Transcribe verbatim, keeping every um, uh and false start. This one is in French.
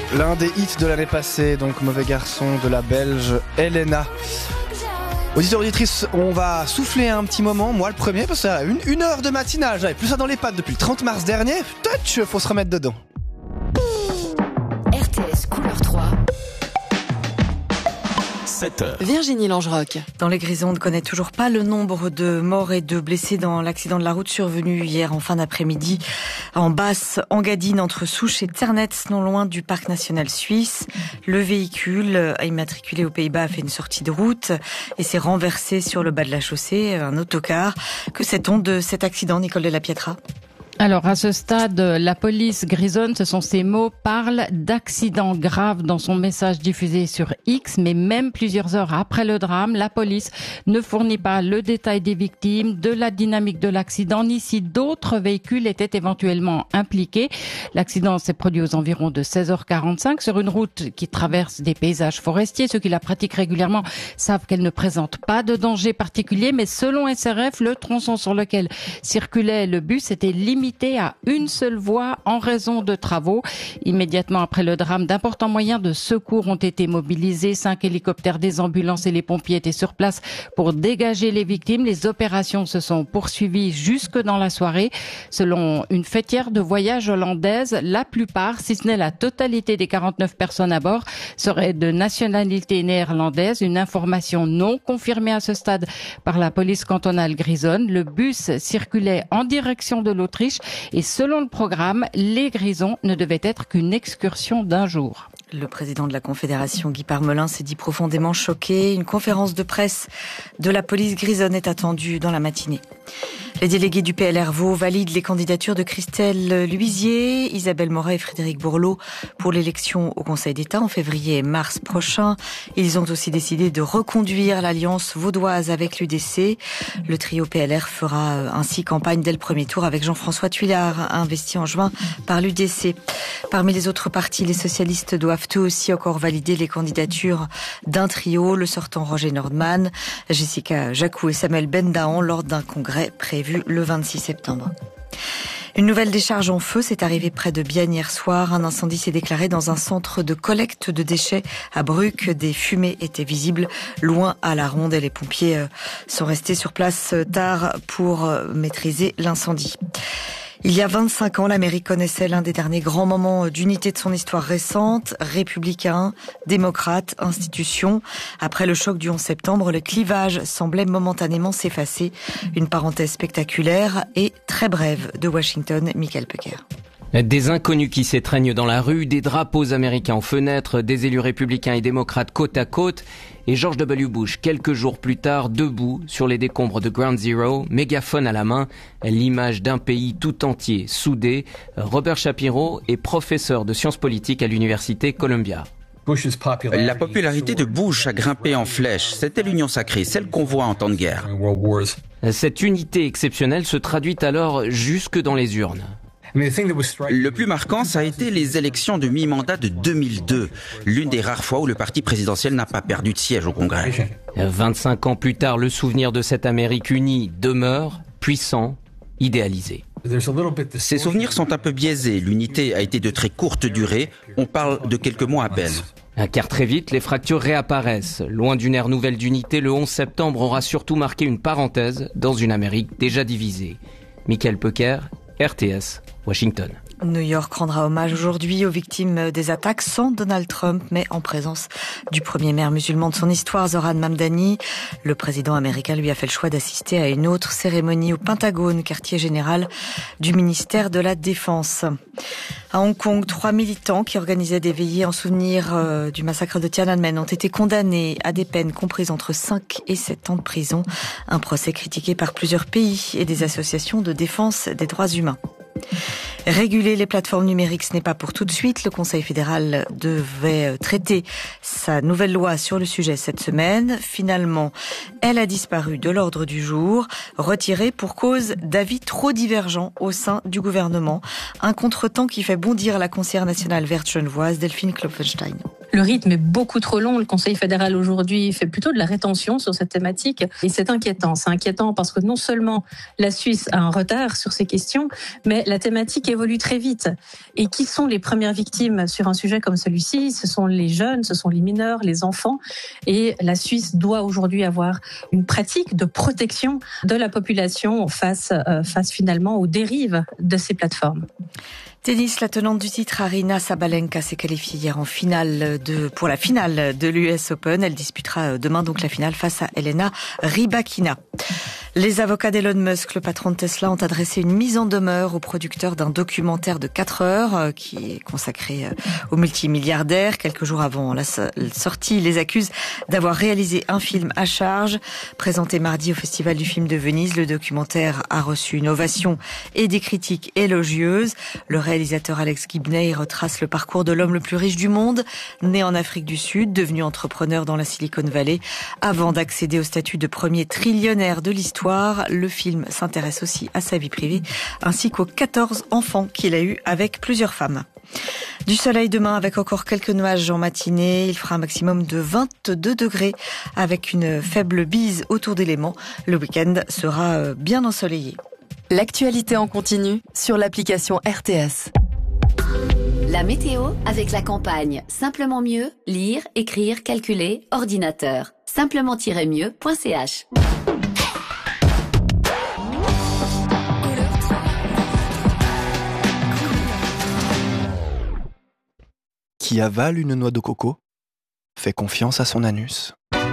L'un des hits de l'année passée, donc Mauvais garçon de la Belge Elena. Auditeurs, auditrices, on va souffler un petit moment, moi le premier, parce que une, une heure de matinale, j'avais plus ça dans les pattes depuis le trente mars dernier. Touch, faut se remettre dedans. R T S Couleur trois. sept heures. Virginie Langeroc. Dans les Grisons, on ne connaît toujours pas le nombre de morts et de blessés dans l'accident de la route survenu hier en fin d'après-midi en Basse Engadine entre Souche et Ternetz, non loin du parc national suisse. Le véhicule immatriculé aux Pays-Bas a fait une sortie de route et s'est renversé sur le bas de la chaussée, un autocar. Que sait-on de cet accident, Nicole de la Pietra ? Alors, à ce stade, la police grisonne, ce sont ces mots, parle d'accident grave dans son message diffusé sur X, mais même plusieurs heures après le drame, la police ne fournit pas le détail des victimes, de la dynamique de l'accident, ni si d'autres véhicules étaient éventuellement impliqués. L'accident s'est produit aux environs de seize heures quarante-cinq sur une route qui traverse des paysages forestiers. Ceux qui la pratiquent régulièrement savent qu'elle ne présente pas de danger particulier, mais selon S R F, le tronçon sur lequel circulait le bus était limité à une seule voie en raison de travaux. Immédiatement après le drame, d'importants moyens de secours ont été mobilisés. Cinq hélicoptères, des ambulances et les pompiers étaient sur place pour dégager les victimes. Les opérations se sont poursuivies jusque dans la soirée. Selon une fêtière de voyage hollandaise, la plupart, si ce n'est la totalité des quarante-neuf personnes à bord, seraient de nationalité néerlandaise. Une information non confirmée à ce stade par la police cantonale grisonne. Le bus circulait en direction de l'Autriche. Et selon le programme, les Grisons ne devaient être qu'une excursion d'un jour. Le président de la Confédération, Guy Parmelin, s'est dit profondément choqué. Une conférence de presse de la police grisonne est attendue dans la matinée. Les délégués du P L R Vaud valident les candidatures de Christelle Luizier, Isabelle Moret et Frédéric Bourlot pour l'élection au Conseil d'État en février et mars prochain. Ils ont aussi décidé de reconduire l'alliance vaudoise avec l'U D C. Le trio P L R fera ainsi campagne dès le premier tour avec Jean-François Tuillard, investi en juin par l'U D C. Parmi les autres partis, les socialistes doivent eux aussi encore valider les candidatures d'un trio, le sortant Roger Nordman, Jessica Jacou et Samuel Bendahan lors d'un congrès prévu le vingt-six septembre. Une nouvelle décharge en feu s'est arrivée près de Bienne hier soir. Un incendie s'est déclaré dans un centre de collecte de déchets à Bruck. Des fumées étaient visibles loin à la ronde et les pompiers sont restés sur place tard pour maîtriser l'incendie. Il y a vingt-cinq ans, l'Amérique connaissait l'un des derniers grands moments d'unité de son histoire récente. Républicains, démocrates, institutions. Après le choc du onze septembre, le clivage semblait momentanément s'effacer. Une parenthèse spectaculaire et très brève de Washington, Michael Pecker. Des inconnus qui s'étreignent dans la rue, des drapeaux américains aux fenêtres, des élus républicains et démocrates côte à côte, et George W. Bush, quelques jours plus tard, debout sur les décombres de Ground Zero, mégaphone à la main, l'image d'un pays tout entier, soudé. Robert Shapiro est professeur de sciences politiques à l'université Columbia. La popularité de Bush a grimpé en flèche. C'était l'union sacrée, celle qu'on voit en temps de guerre. Cette unité exceptionnelle se traduit alors jusque dans les urnes. Le plus marquant, ça a été les élections de mi-mandat de deux mille deux, l'une des rares fois où le parti présidentiel n'a pas perdu de siège au Congrès. vingt-cinq ans plus tard, le souvenir de cette Amérique unie demeure puissant, idéalisé. Ces souvenirs sont un peu biaisés. L'unité a été de très courte durée. On parle de quelques mois à peine. Car très vite, les fractures réapparaissent. Loin d'une ère nouvelle d'unité, le onze septembre aura surtout marqué une parenthèse dans une Amérique déjà divisée. Michael Pecker, R T S, Washington. New York rendra hommage aujourd'hui aux victimes des attaques sans Donald Trump, mais en présence du premier maire musulman de son histoire, Zoran Mamdani. Le président américain lui a fait le choix d'assister à une autre cérémonie au Pentagone, quartier général du ministère de la Défense. À Hong Kong, trois militants qui organisaient des veillées en souvenir euh, du massacre de Tiananmen ont été condamnés à des peines comprises entre cinq et sept ans de prison. Un procès critiqué par plusieurs pays et des associations de défense des droits humains. Réguler les plateformes numériques, ce n'est pas pour tout de suite. Le Conseil fédéral devait traiter sa nouvelle loi sur le sujet cette semaine. Finalement, elle a disparu de l'ordre du jour, retirée pour cause d'avis trop divergents au sein du gouvernement. Un contretemps qui fait bondir la conseillère nationale verte genevoise, Delphine Klopfenstein. Le rythme est beaucoup trop long. Le Conseil fédéral aujourd'hui fait plutôt de la rétention sur cette thématique. Et c'est inquiétant. C'est inquiétant parce que non seulement la Suisse a un retard sur ces questions, mais la thématique évolue très vite. Et qui sont les premières victimes sur un sujet comme celui-ci ? Ce sont les jeunes, ce sont les mineurs, les enfants. Et la Suisse doit aujourd'hui avoir une pratique de protection de la population face, euh, face finalement aux dérives de ces plateformes. Tennis, la tenante du titre Aryna Sabalenka s'est qualifiée hier en finale de, pour la finale de l'U S Open. Elle disputera demain donc la finale face à Elena Rybakina. Les avocats d'Elon Musk, le patron de Tesla, ont adressé une mise en demeure au producteur d'un documentaire de quatre heures qui est consacré au multimilliardaire. Quelques jours avant la sortie, il les accuse d'avoir réalisé un film à charge. Présenté mardi au Festival du film de Venise, le documentaire a reçu une ovation et des critiques élogieuses. Le réalisateur Alex Gibney retrace le parcours de l'homme le plus riche du monde, né en Afrique du Sud, devenu entrepreneur dans la Silicon Valley, avant d'accéder au statut de premier trillionnaire de l'histoire. Le film s'intéresse aussi à sa vie privée, ainsi qu'aux quatorze enfants qu'il a eus avec plusieurs femmes. Du soleil demain avec encore quelques nuages en matinée. Il fera un maximum de vingt-deux degrés avec une faible bise autour des Lémans. Le week-end sera bien ensoleillé. L'actualité en continu sur l'application R T S. La météo avec la campagne Simplement mieux, lire, écrire, calculer, ordinateur. simplement tiret mieux point c h. Qui avale une noix de coco fait confiance à son anus.